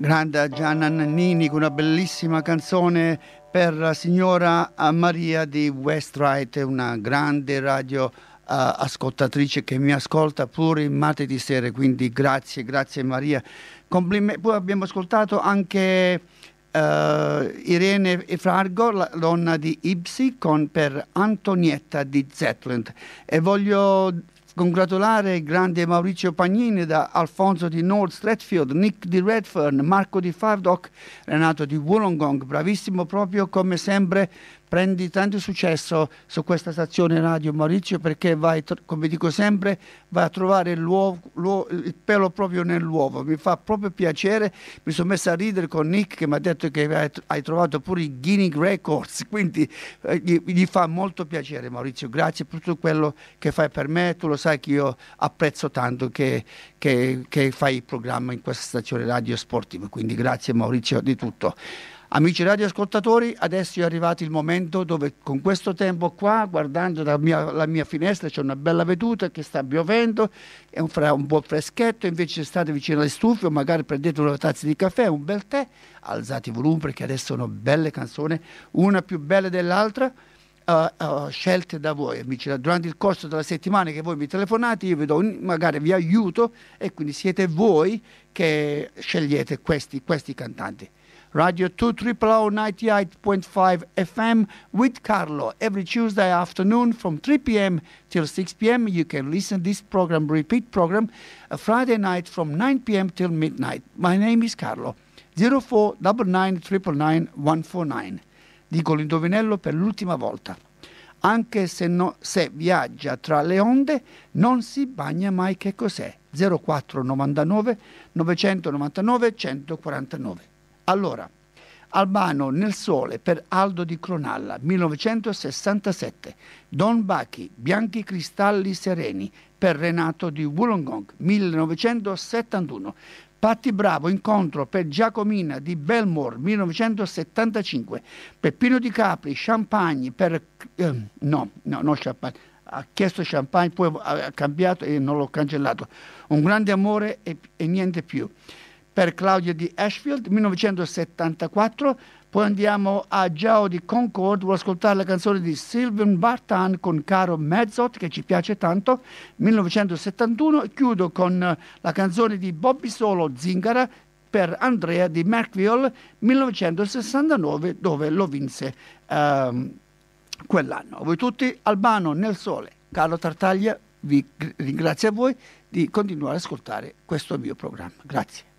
grande Gianna Nannini con una bellissima canzone per la signora Maria di West-Right, una grande radio ascoltatrice che mi ascolta pure il martedì sera, quindi grazie Maria. Poi abbiamo ascoltato anche Irene Frargo, la donna di Ipsi, per Antonietta di Zetland, e voglio congratulare il grande Maurizio Pagnini da Alfonso di North Stratfield, Nick di Redfern, Marco di Fardock, Renato di Wollongong, bravissimo proprio come sempre. Prendi tanto successo su questa stazione radio, Maurizio, perché vai, come dico sempre, vai a trovare il pelo proprio nell'uovo. Mi fa proprio piacere. Mi sono messo a ridere con Nick che mi ha detto che hai trovato pure i Guinness Records, quindi gli fa molto piacere, Maurizio. Grazie per tutto quello che fai per me. Tu lo sai che io apprezzo tanto che fai il programma in questa stazione radio sportiva, quindi grazie Maurizio di tutto. Amici radioascoltatori, adesso è arrivato il momento dove con questo tempo qua, guardando la mia finestra, c'è una bella veduta che sta piovendo, è un po' freschetto, invece state vicino alle stufe o magari prendete una tazza di caffè, un bel tè, alzate il volume perché adesso sono belle canzoni, una più bella dell'altra, scelte da voi, amici. Durante il corso della settimana che voi mi telefonate, io magari vi aiuto e quindi siete voi che scegliete questi cantanti. Radio 2 98.5 FM with Carlo. Every Tuesday afternoon from 3 p.m. till 6 p.m. you can listen this program, repeat program, a Friday night from 9 p.m. till midnight. My name is Carlo. 0499999149. Dico l'indovinello per l'ultima volta. Anche se viaggia tra le onde, non si bagna mai. Che cos'è? 0499 999 149. Allora, Albano nel sole per Aldo di Cronalla, 1967. Don Bachi, Bianchi cristalli sereni per Renato di Wollongong, 1971. Patti Bravo, Incontro per Giacomina di Belmore, 1975. Peppino Di Capri, Champagne per... no Champagne. Ha chiesto Champagne, poi ha cambiato e non l'ho cancellato. Un grande amore e niente più. Per Claudia di Ashfield, 1974. Poi andiamo a Giao di Concord, vuoi ascoltare la canzone di Sylvain Vartan con Caro Mezzot, che ci piace tanto, 1971. E chiudo con la canzone di Bobby Solo, Zingara, per Andrea di Merckville, 1969, dove lo vinse quell'anno. A voi tutti, Albano nel sole. Carlo Tartaglia vi ringrazio a voi di continuare ad ascoltare questo mio programma. Grazie.